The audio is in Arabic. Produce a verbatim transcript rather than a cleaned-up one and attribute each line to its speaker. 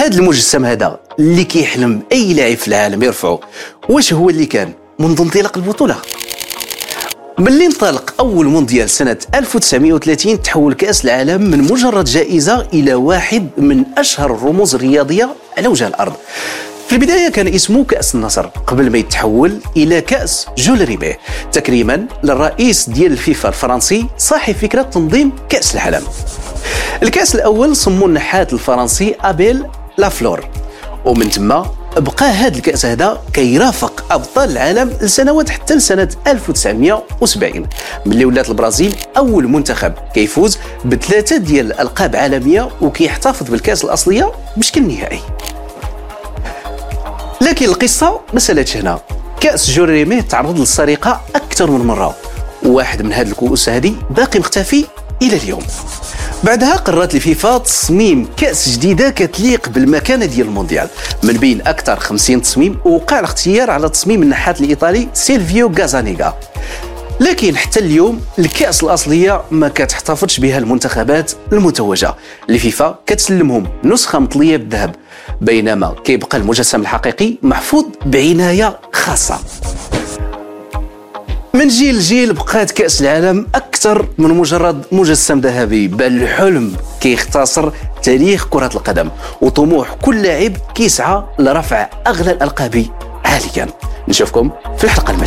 Speaker 1: هذا المجسم هذا اللي كيحلم اي لاعب في العالم يرفعه، واش هو اللي كان منذ انطلاق البطوله؟ باللي انطلق اول مونديال سنه ألف وتسعمائة وثلاثين تحول كاس العالم من مجرد جائزه الى واحد من اشهر الرموز الرياضيه على وجه الارض. في البدايه كان اسمه كاس النصر قبل ما يتحول الى كاس جول ريميه، تكريما للرئيس ديال الفيفا الفرنسي صاحب فكره تنظيم كاس العالم. الكاس الاول سموه النحات الفرنسي ابيل لافلور، ومن ثم بقى هذا الكاس هذا كيرافق ابطال العالم لسنوات حتى لسنه ألف وتسعمائة وسبعين ملي ولات البرازيل اول منتخب كيفوز بثلاثه ديال الالقاب عالميه وكيحتفظ بالكاس الاصليه بشكل نهائي. لكن القصه ما سالتش هنا، كاس جول ريميه تعرض للسرقه اكثر من مره، وواحد من هذه الكؤوس هذه باقي مختفي الى اليوم. بعدها قررت الفيفا تصميم كأس جديدة كتليق بالمكانة ديال المونديال. من بين أكثر خمسين تصميم وقع الاختيار على تصميم النحات الإيطالي سيلفيو غازانيغا. لكن حتى اليوم الكأس الأصلية ما كتحتفظش بها المنتخبات المتوجة. الفيفا كتسلمهم نسخة مطلية بالذهب، بينما كيبقى المجسم الحقيقي محفوظ بعناية خاصة. من جيل لجيل بقات كأس العالم أكثر من مجرد مجسم ذهبي، بل الحلم كيختصر تاريخ كرة القدم وطموح كل لاعب كيسعى لرفع أغلى الألقاب عاليا. نشوفكم في الحلقة المجاية.